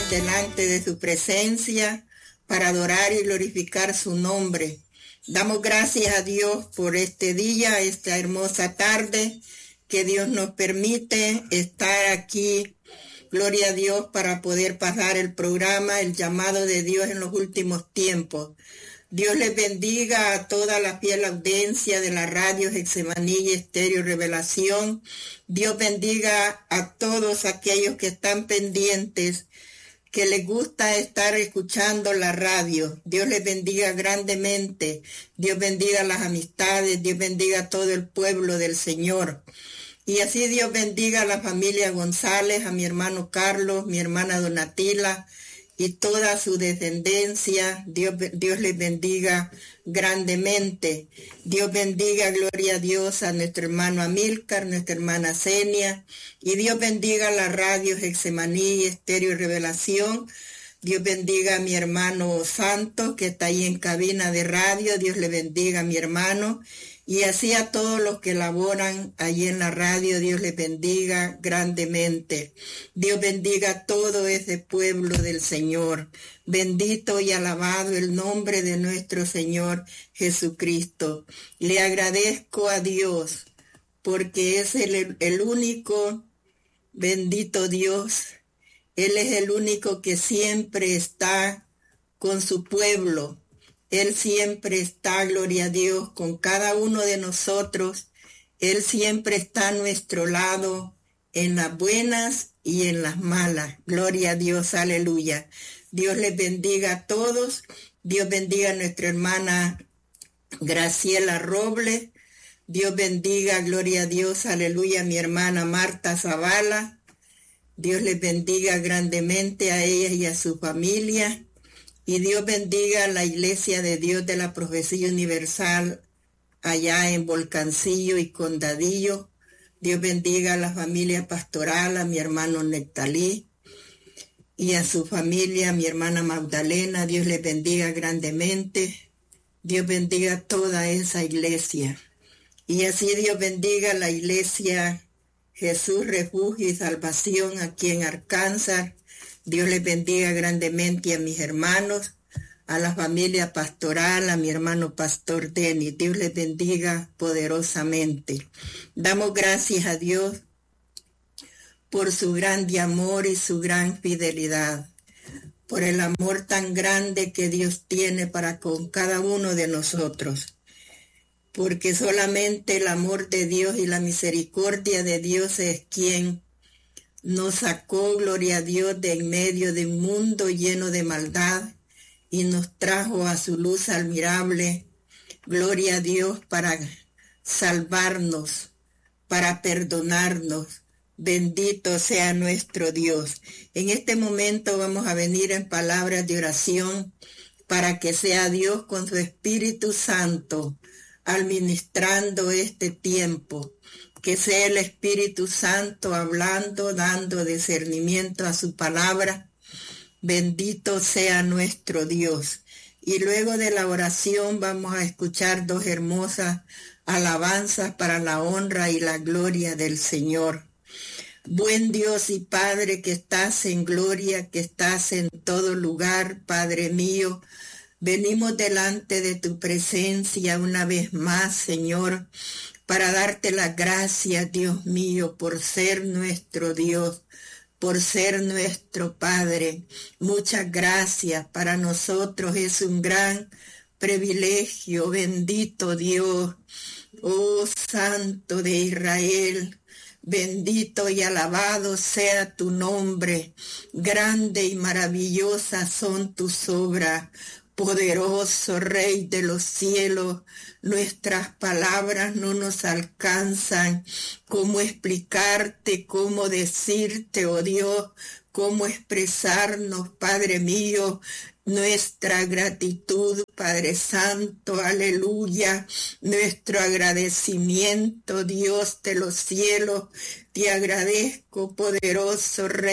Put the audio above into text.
delante de su presencia para adorar y glorificar su nombre. Damos gracias a Dios por este día, esta hermosa tarde que Dios nos permite estar aquí. Gloria a Dios para poder pasar el programa, el llamado de Dios en los últimos tiempos. Dios les bendiga a toda la fiel audiencia de la radio Getsemaní y Estéreo Revelación. Dios bendiga a todos aquellos que están pendientes, que les gusta estar escuchando la radio. Dios les bendiga grandemente. Dios bendiga las amistades. Dios bendiga a todo el pueblo del Señor. Y así Dios bendiga a la familia González, a mi hermano Carlos, mi hermana Donatila y toda su descendencia. Dios les bendiga grandemente. Dios bendiga, gloria a Dios, a nuestro hermano Amílcar, nuestra hermana Zenia. Y Dios bendiga la radio Getsemaní y Estéreo Revelación. Dios bendiga a mi hermano Santos, que está ahí en cabina de radio. Dios le bendiga a mi hermano. Y así a todos los que laboran allí en la radio, Dios les bendiga grandemente. Dios bendiga a todo ese pueblo del Señor. Bendito y alabado el nombre de nuestro Señor Jesucristo. Le agradezco a Dios porque es el único bendito Dios. Él es el único que siempre está con su pueblo. Él siempre está, gloria a Dios, con cada uno de nosotros. Él siempre está a nuestro lado, en las buenas y en las malas. Gloria a Dios, aleluya. Dios les bendiga a todos. Dios bendiga a nuestra hermana Graciela Robles. Dios bendiga, gloria a Dios, aleluya, a mi hermana Marta Zavala. Dios les bendiga grandemente a ella y a su familia. Y Dios bendiga a la Iglesia de Dios de la Profecía Universal allá en Volcancillo y Condadillo. Dios bendiga a la familia pastoral, a mi hermano Nectalí y a su familia, a mi hermana Magdalena. Dios les bendiga grandemente. Dios bendiga a toda esa iglesia. Y así Dios bendiga a la Iglesia Jesús, Refugio y Salvación aquí en Arkansas. Dios les bendiga grandemente a mis hermanos, a la familia pastoral, a mi hermano Pastor Denis. Dios les bendiga poderosamente. Damos gracias a Dios por su grande amor y su gran fidelidad, por el amor tan grande que Dios tiene para con cada uno de nosotros. Porque solamente el amor de Dios y la misericordia de Dios es quien nos sacó, gloria a Dios, de en medio de un mundo lleno de maldad y nos trajo a su luz admirable. Gloria a Dios para salvarnos, para perdonarnos. Bendito sea nuestro Dios. En este momento vamos a venir en palabras de oración para que sea Dios con su Espíritu Santo administrando este tiempo. Que sea el Espíritu Santo hablando, dando discernimiento a su palabra. Bendito sea nuestro Dios. Y luego de la oración vamos a escuchar dos hermosas alabanzas para la honra y la gloria del Señor. Buen Dios y Padre que estás en gloria, que estás en todo lugar, Padre mío, venimos delante de tu presencia una vez más, Señor, para darte las gracias, Dios mío, por ser nuestro Dios, por ser nuestro Padre. Muchas gracias. Para nosotros es un gran privilegio, bendito Dios, oh Santo de Israel. Bendito y alabado sea tu nombre. Grande y maravillosa son tus obras. Poderoso Rey de los cielos, nuestras palabras no nos alcanzan. ¿Cómo explicarte, cómo decirte, oh Dios, cómo expresarnos, Padre mío, nuestra gratitud, Padre Santo, aleluya, nuestro agradecimiento, Dios de los cielos? Te agradezco, poderoso Rey